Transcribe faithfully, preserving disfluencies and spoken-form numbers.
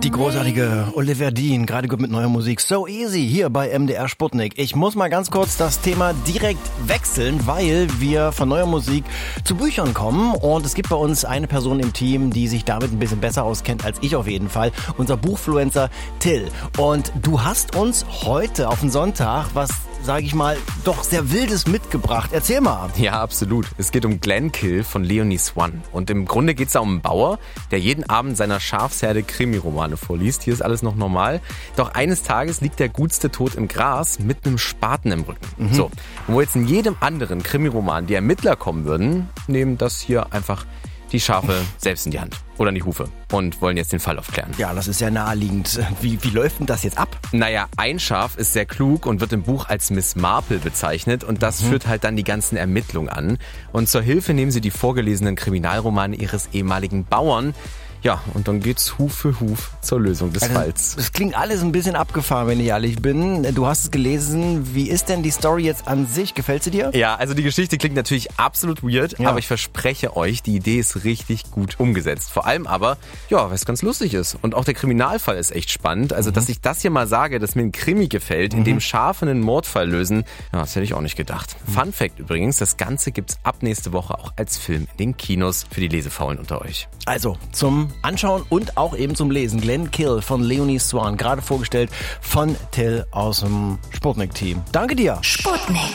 Die großartige Olivia Dean, gerade gut mit neuer Musik. So Easy hier bei M D R Sputnik. Ich muss mal ganz kurz das Thema direkt wechseln, weil wir von neuer Musik zu Büchern kommen. Und es gibt bei uns eine Person im Team, die sich damit ein bisschen besser auskennt als ich auf jeden Fall. Unser Buchfluencer Till. Und du hast uns heute auf den Sonntag was, sage ich mal, doch sehr Wildes mitgebracht. Erzähl mal. Ja, absolut. Es geht um Glenkill von Leonie Swann. Und im Grunde geht es da um einen Bauer, der jeden Abend seiner Schafsherde Krimiromane vorliest. Hier ist alles noch normal. Doch eines Tages liegt der Gutste tot im Gras mit einem Spaten im Rücken. Mhm. So, und wo jetzt in jedem anderen Krimiroman die Ermittler kommen würden, nehmen das hier einfach die Schafe selbst in die Hand. Oder in die Hufe. Und wollen jetzt den Fall aufklären. Ja, das ist ja naheliegend. Wie, wie läuft denn das jetzt ab? Naja, ein Schaf ist sehr klug und wird im Buch als Miss Marple bezeichnet. Und das mhm. führt halt dann die ganzen Ermittlungen an. Und zur Hilfe nehmen sie die vorgelesenen Kriminalromane ihres ehemaligen Bauern. Ja, und dann geht's Huf für Huf zur Lösung des also, Falls. Das klingt alles ein bisschen abgefahren, wenn ich ehrlich bin. Du hast es gelesen. Wie ist denn die Story jetzt an sich? Gefällt sie dir? Ja, also die Geschichte klingt natürlich absolut weird, ja. aber ich verspreche euch, die Idee ist richtig gut umgesetzt. Vor allem aber, ja, weil es ganz lustig ist. Und auch der Kriminalfall ist echt spannend. Also, mhm. dass ich das hier mal sage, dass mir ein Krimi gefällt, in mhm. dem Schafe einen Mordfall lösen, ja, das hätte ich auch nicht gedacht. Mhm. Fun Fact übrigens, das Ganze gibt's ab nächste Woche auch als Film in den Kinos für die Lesefaulen unter euch. Also, zum Anschauen und auch eben zum Lesen. Glenkill von Leonie Swann, gerade vorgestellt von Till aus dem Sputnik-Team. Danke dir. Sputnik.